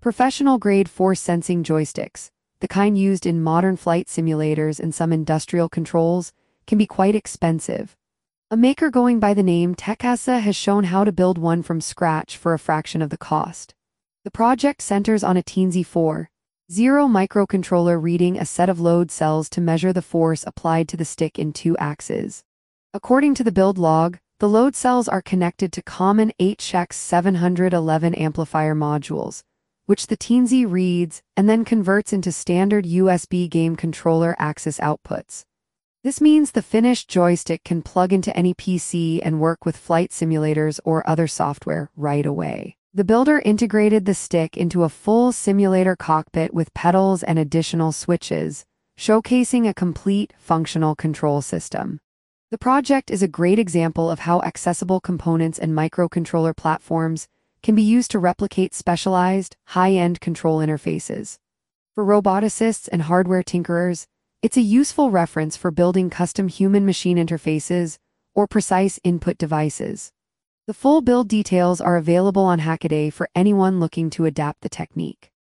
Professional-grade force-sensing joysticks, the kind used in modern flight simulators and some industrial controls, can be quite expensive. A maker going by the name Tekasa has shown how to build one from scratch for a fraction of the cost. The project centers on a Teensy 4.0 microcontroller reading a set of load cells to measure the force applied to the stick in 2 axes. According to the build log, the load cells are connected to common HX 711 amplifier modules, which the Teensy reads and then converts into standard USB game controller axis outputs. This means the finished joystick can plug into any PC and work with flight simulators or other software right away. The builder integrated the stick into a full simulator cockpit with pedals and additional switches, showcasing a complete functional control system. The project is a great example of how accessible components and microcontroller platforms can be used to replicate specialized, high-end control interfaces. For roboticists and hardware tinkerers, it's a useful reference for building custom human-machine interfaces or precise input devices. The full build details are available on Hackaday for anyone looking to adapt the technique.